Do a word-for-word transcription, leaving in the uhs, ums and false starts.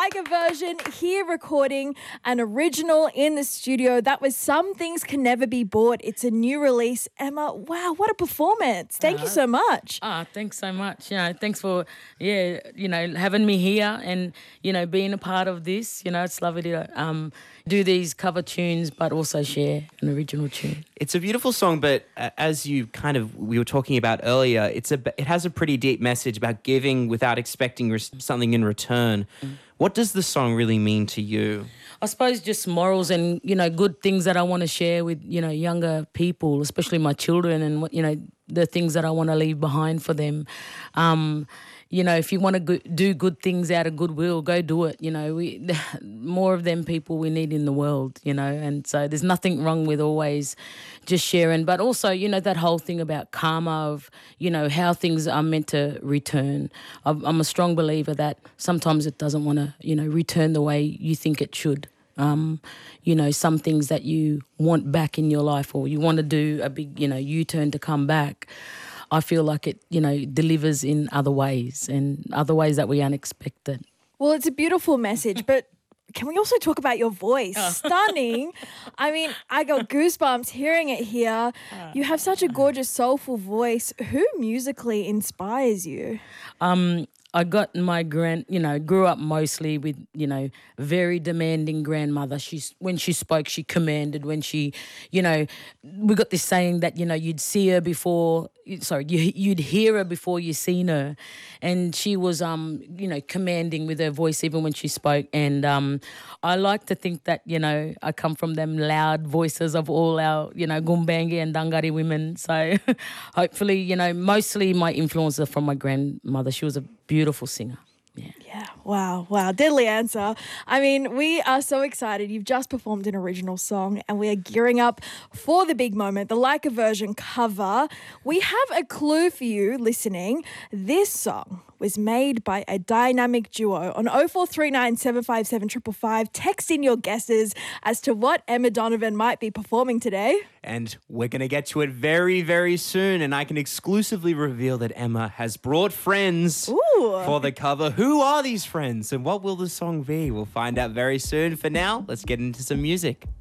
Liger version here recording an original in the studio. That was Some Things Can Never Be Bought. It's a new release. Emma, wow, what a performance. Thank uh, you so much. Ah, thanks so much. You know, thanks for, yeah, you know, having me here and, you know, being a part of this. You know, it's lovely to um, do these cover tunes but also share an original tune. It's a beautiful song, but uh, as you kind of, we were talking about earlier, it's a, it has a pretty deep message about giving without expecting res- something in return. Mm. What does the song really mean to you? I suppose just morals and, you know, good things that I want to share with, you know, younger people, especially my children, and, you know, the things that I want to leave behind for them. Um, you know, if you want to go- do good things out of goodwill, go do it. You know, we more of them people we need in the world, you know, and so there's nothing wrong with always just sharing. But also, you know, that whole thing about karma of, you know, how things are meant to return. I'm, I'm a strong believer that sometimes it doesn't want to, you know, return the way you think it should. Um, you know, some things that you want back in your life, or you want to do a big, you know, U-turn to come back, I feel like it, you know, delivers in other ways and other ways that we unexpected. Well, it's a beautiful message, but can we also talk about your voice? Oh. Stunning. I mean, I got goosebumps hearing it here. You have such a gorgeous, soulful voice. Who musically inspires you? Um, I got my grand, you know, grew up mostly with, you know, very demanding grandmother. She's when she spoke, she commanded. When she, you know, we got this saying that, you know, you'd see her before, sorry, you, you'd hear her before you seen her, and she was, um, you know, commanding with her voice even when she spoke. And um, I like to think that, you know, I come from them loud voices of all our, you know, Gumbaynggirr and Dangari women. So hopefully, you know, mostly my influence are from my grandmother. She was a beautiful singer. Yeah. Yeah. Wow. Wow. Deadly answer. I mean, we are so excited. You've just performed an original song and we are gearing up for the big moment, the Liger version cover. We have a clue for you listening. This song was made by a dynamic duo. On oh four three nine, seven five seven, five five five, text in your guesses as to what Emma Donovan might be performing today. And we're going to get to it very, very soon. And I can exclusively reveal that Emma has brought friends Ooh. for the cover. Who are these friends and what will the song be? We'll find out very soon. For now, let's get into some music.